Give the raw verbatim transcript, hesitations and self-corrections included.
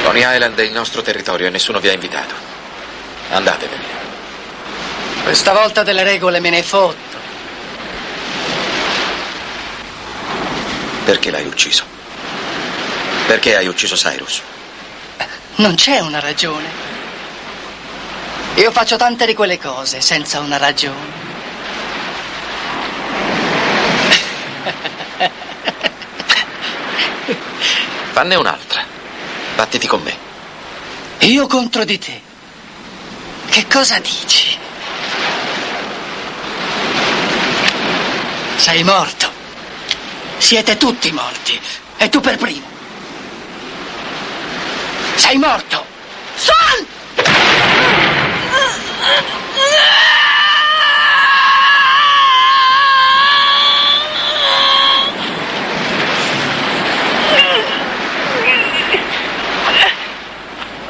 Coney Island è il nostro territorio e nessuno vi ha invitato. Andatevene. Questa volta delle regole me ne fotto. Perché l'hai ucciso? Perché hai ucciso Cyrus? Non c'è una ragione. Io faccio tante di quelle cose senza una ragione. Fanne un'altra. Battiti con me. Io contro di te. Che cosa dici? Sei morto. Siete tutti morti. E tu per primo. Sei morto. Son!